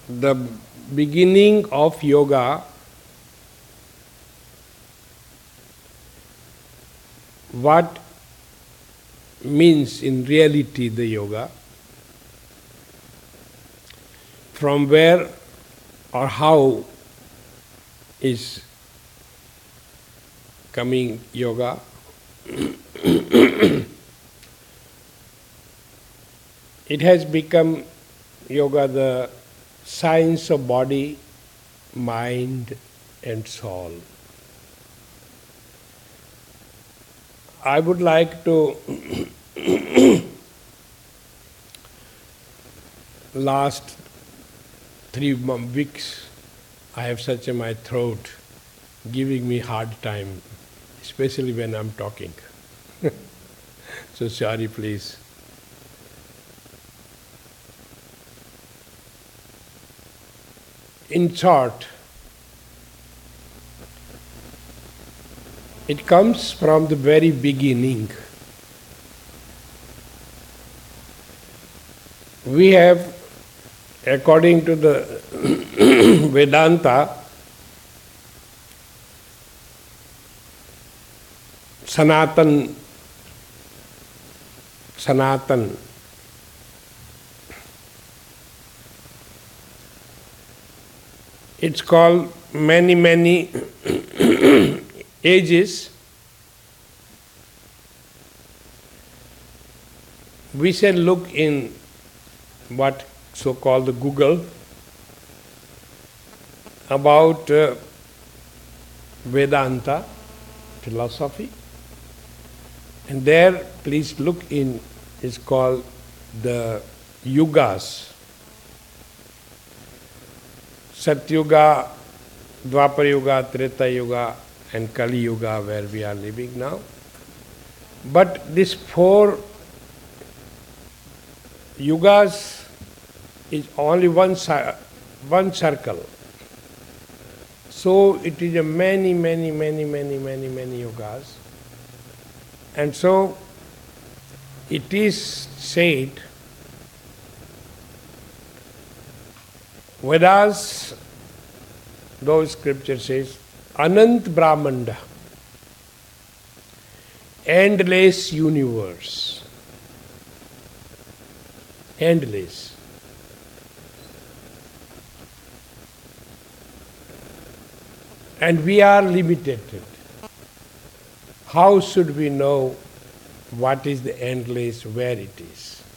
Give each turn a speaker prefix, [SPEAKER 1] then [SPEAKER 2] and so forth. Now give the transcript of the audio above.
[SPEAKER 1] the beginning of yoga, what means in reality the yoga, from where or how is coming yoga. It has become yoga the science of body, mind and soul. I would like to last 3 weeks I have such a my throat giving me hard time, especially when I'm talking. So sorry please. In short, it comes from the very beginning. We have, according to the Vedanta, Sanatan, it's called many ages. We shall look in what so-called the Google about Vedanta philosophy, and there please look in, is called the yugas. Satyuga, Dwapara Yuga, Treta Yuga and Kali Yuga, where we are living now. But these 4 yugas is only one circle. So it is a many yugas. And so it is said, Vedas, those scripture says, Anant Brahmanda, endless universe, endless. And we are limited. How should we know what is the endless, where it is?